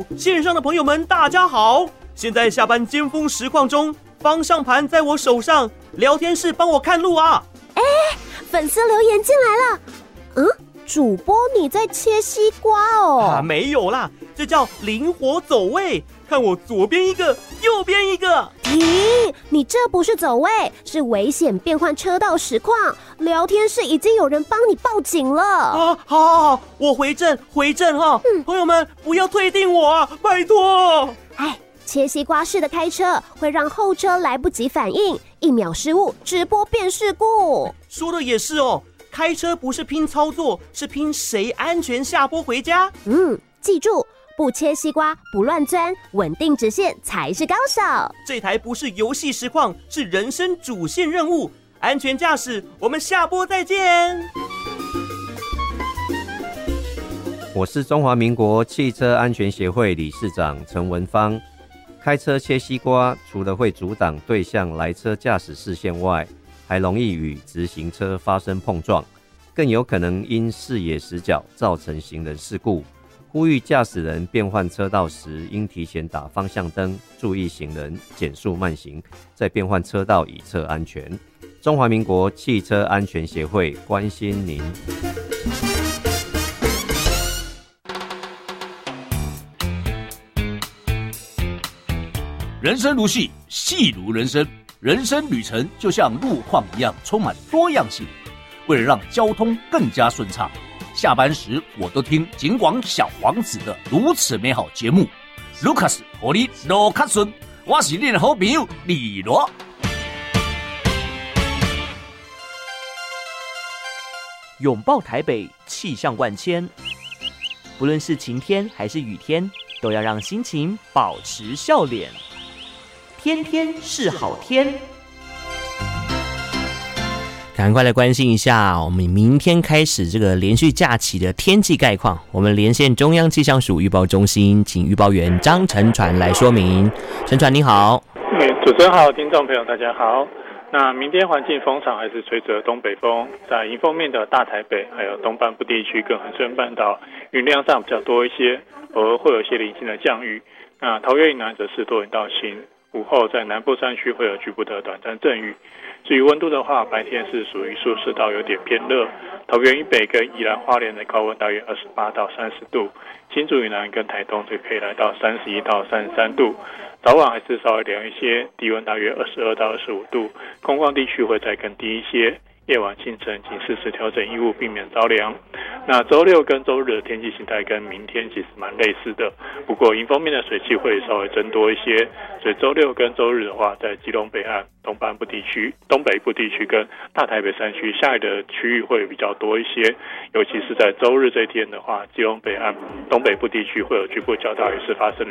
Hello， 线上的朋友们，大家好！现在下班尖峰实况中，方向盘在我手上，聊天室帮我看路啊！ 粉丝留言进来了，主播你在切西瓜哦？ 没有啦，这叫灵活走位，看我左边一个，右边一个。 咦，你这不是走位，是危险变换车道实况。聊天室已经有人帮你报警了。 好，我回正哈。朋友们不要退订我啊，拜托。 切西瓜式的开车会让后车来不及反应，1秒失误，直播变事故。 说的也是哦，开车不是拼操作，是拼谁安全下坡回家。 记住，不切西瓜，不乱钻，稳定直线才是高手。 这台不是游戏实况，是人生主线任务。安全驾驶，我们下播再见。 我是中华民国汽车安全协会理事长陈文芳。开车切西瓜，除了会阻挡对向来车驾驶视线外，还容易与直行车发生碰撞，更有可能因视野死角造成行人事故。呼吁驾驶人变换车道时，应提前打方向灯，注意行人，减速慢行，再变换车道以策安全。中华民国汽车安全协会关心您。 人生如戏，戏如人生。人生旅程就像路况一样，充满多样性。为了让交通更加顺畅，下班时我都听警广小王子的如此美好节目。Lucas 和你罗卡顺，我是你的好朋友李罗。 拥抱台北，气象万千。不论是晴天还是雨天，都要让心情保持笑脸。天天是好天。赶快来关心一下我们明天开始这个连续假期的天气概况。我们连线中央气象署预报中心，请预报员张承传来说明。承传你好。 主持人好，听众朋友大家好。那明天环境风场还是吹着东北风，在迎风面的大台北还有东半部地区跟恒春半岛云量上比较多一些，偶尔会有一些零星的降雨。那桃园以南则是多云到晴，午后在南部山区会有局部的短暂阵雨。至于温度的话，白天是属于舒适到有点偏热，桃园以北跟宜兰花莲的高温大约28到30度，新竹以南跟台东就可以来到31到33度，早晚还是稍微凉一些，低温大约22到25度，空旷地区会再更低一些，夜晚清晨请适时调整衣物，避免着凉。那周六跟周日的天气形态跟明天其实蛮类似的，不过迎风面的水汽会稍微增多一些，所以周六跟周日的话，在基隆北岸、东半部地区、东北部地区跟大台北山区下雨的区域会比较多一些，尤其是在周日这一天的话，基隆北岸、东北部地区会有局部较大雨势发生的